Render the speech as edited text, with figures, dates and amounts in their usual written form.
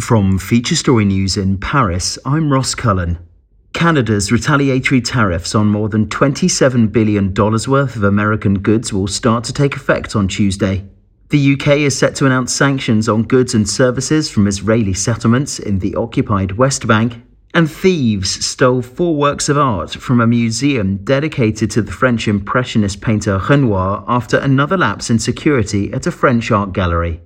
From Feature Story News in Paris, I'm Ross Cullen. Canada's retaliatory tariffs on more than $27 billion worth of American goods will start to take effect on Tuesday. The UK is set to announce sanctions on goods and services from Israeli settlements in the occupied West Bank, and thieves stole 4 works of art from a museum dedicated to the French Impressionist painter Renoir after another lapse in security at a French art gallery.